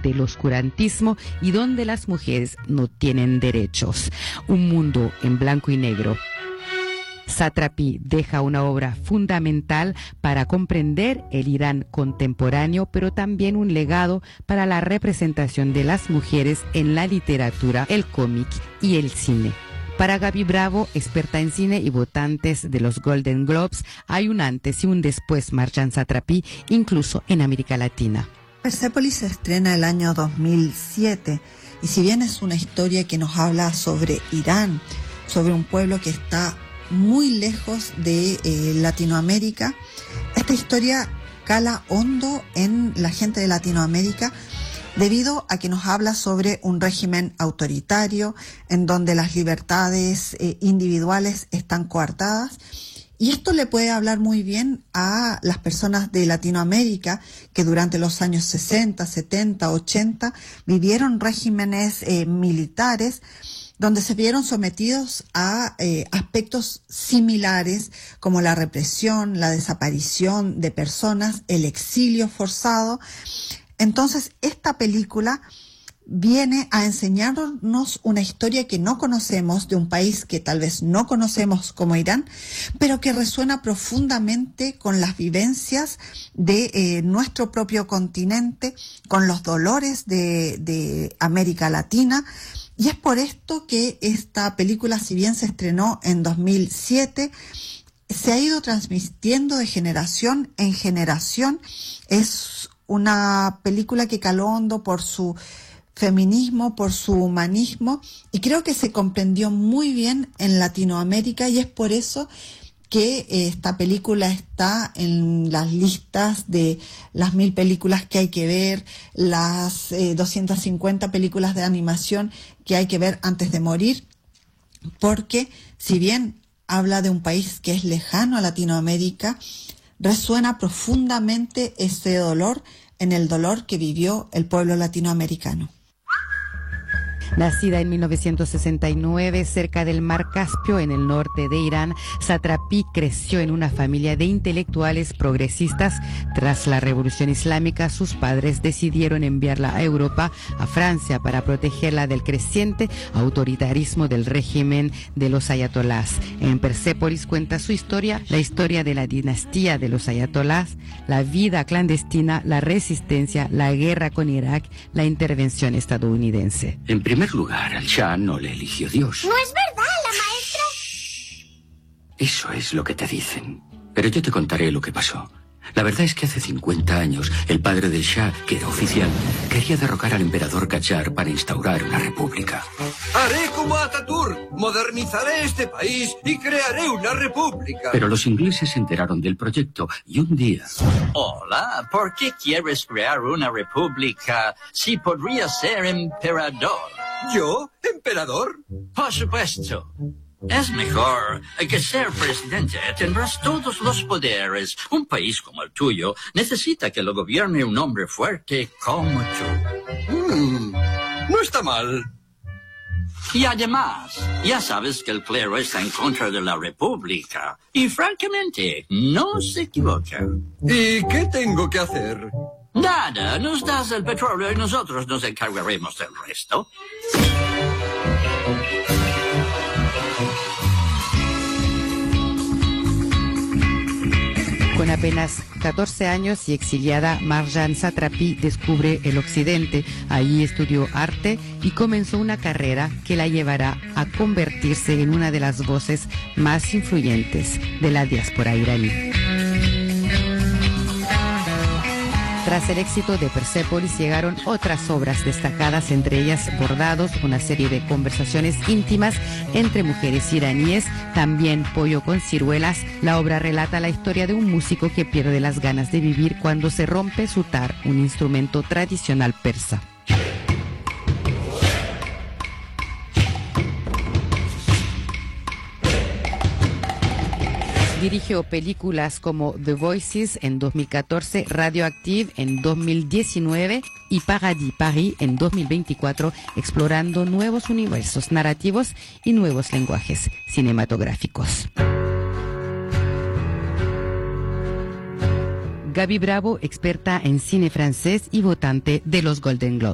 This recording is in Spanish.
del oscurantismo y donde las mujeres no tienen derechos. Un mundo en blanco y negro. Satrapi deja una obra fundamental para comprender el Irán contemporáneo, pero también un legado para la representación de las mujeres en la literatura, el cómic y el cine. Para Gaby Bravo, experta en cine y votantes de los Golden Globes, hay un antes y un después Marjane Satrapi, incluso en América Latina. Persepolis se estrena el año 2007 y si bien es una historia que nos habla sobre Irán, sobre un pueblo que está muy lejos de Latinoamérica, esta historia cala hondo en la gente de Latinoamérica debido a que nos habla sobre un régimen autoritario en donde las libertades individuales están coartadas. Y esto le puede hablar muy bien a las personas de Latinoamérica que durante los años 60, 70, 80 vivieron regímenes militares donde se vieron sometidos a aspectos similares como la represión, la desaparición de personas, el exilio forzado. Entonces, esta película viene a enseñarnos una historia que no conocemos, de un país que tal vez no conocemos como Irán, pero que resuena profundamente con las vivencias de nuestro propio continente, con los dolores de América Latina. Y es por esto que esta película, si bien se estrenó en 2007, se ha ido transmitiendo de generación en generación. Es una película que caló hondo por su feminismo, por su humanismo, y creo que se comprendió muy bien en Latinoamérica, y es por eso que esta película está en las listas de las 1000 películas que hay que ver, las 250 películas de animación que hay que ver antes de morir, porque si bien habla de un país que es lejano a Latinoamérica, resuena profundamente ese dolor en el dolor que vivió el pueblo latinoamericano. Nacida en 1969 cerca del Mar Caspio, en el norte de Irán, Satrapi creció en una familia de intelectuales progresistas. Tras la Revolución Islámica, sus padres decidieron enviarla a Europa, a Francia, para protegerla del creciente autoritarismo del régimen de los ayatolás. En Persepolis cuenta su historia, la historia de la dinastía de los ayatolás, la vida clandestina, la resistencia, la guerra con Irak, la intervención estadounidense. En primer lugar, al Shah no le eligió Dios. No es verdad, la maestra. Eso es lo que te dicen. Pero yo te contaré lo que pasó. La verdad es que hace 50 años, el padre del Shah, que era oficial, quería derrocar al emperador Qajar para instaurar una república. Haré como Ataturk, modernizaré este país y crearé una república. Pero los ingleses se enteraron del proyecto y un día... Hola, ¿por qué quieres crear una república si podría ser emperador? ¿Yo? ¿Emperador? Por supuesto. Es mejor que ser presidente. Tendrás todos los poderes. Un país como el tuyo necesita que lo gobierne un hombre fuerte como tú. No está mal. Y además, ya sabes que el clero está en contra de la república. Y francamente, no se equivoca. ¿Y qué tengo que hacer? Nada, nos das el petróleo y nosotros nos encargaremos del resto. Con apenas 14 años y exiliada, Marjane Satrapi descubre el occidente. Allí estudió arte y comenzó una carrera que la llevará a convertirse en una de las voces más influyentes de la diáspora iraní. Tras el éxito de Persepolis llegaron otras obras destacadas, entre ellas Bordados, una serie de conversaciones íntimas entre mujeres iraníes, también Pollo con ciruelas. La obra relata la historia de un músico que pierde las ganas de vivir cuando se rompe su tar, un instrumento tradicional persa. Dirigió películas como The Voices en 2014, Radioactive en 2019 y Paradis Paris en 2024, explorando nuevos universos narrativos y nuevos lenguajes cinematográficos. Gaby Bravo, experta en cine francés y votante de los Golden Globes.